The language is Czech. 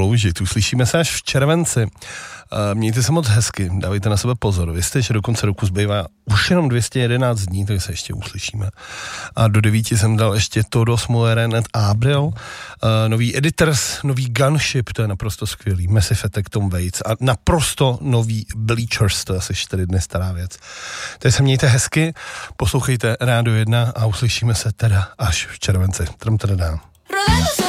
sloužit. Uslyšíme se až v červenci. Mějte se moc hezky, dávejte na sebe pozor. Vězte, že do konce roku zbývá už jenom 211 dní, tak se ještě uslyšíme. A do 9 jsem dal ještě Todos Mueren et Abril, nový Editors, nový Gunship, to je naprosto skvělý, Massive Attack, Tom Waits a naprosto nový Bleachers, to je asi 4 dny stará věc. Takže se mějte hezky, poslouchejte Rádio 1 a uslyšíme se teda až v červenci. Tram.